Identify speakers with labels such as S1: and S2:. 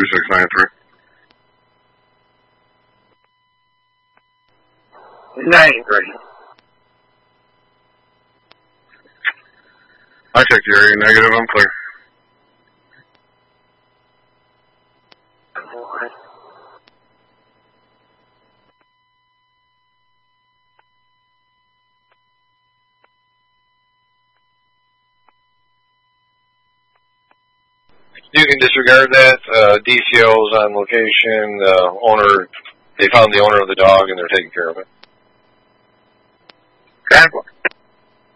S1: 2693.
S2: 93.
S1: I checked the area. Negative. I'm clear.
S3: You can disregard that. DCO's on location. Owner, they found the owner of the dog and they're taking care of it.